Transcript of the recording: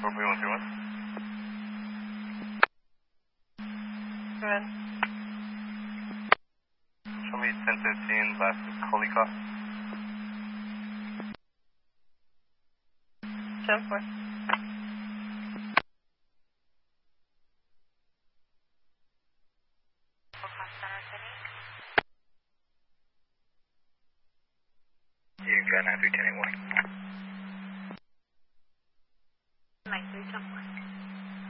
43131. Go ahead. Show me 1015, last is Kolikov. 10-4. You got 932.